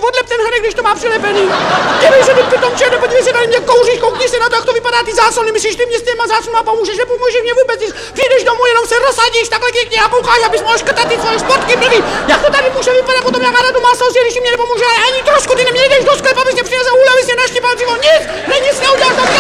odlep ten hrnek, když to má přilepený. Dívej se, ty pitomče, nepodívej se, tady mě kouříš, koukni se na to, jak to vypadá ty záclony. Myslíš, ty mě s těma záclonama pomůžeš, nepomůže mě vůbec nic. Přijdeš domů, jenom se rozsadíš takhle pěkně a koukáš, abys mohl škrtat ty svoje športky blbý. Jak to tady může vypadat potom, jak na domácnosti, když mi nepomůže, ale ani trošku, ty neměl jdeš do sklepa, abys mě přinesl úlev, abys mě naštěpal dřívo, nic neuděláš.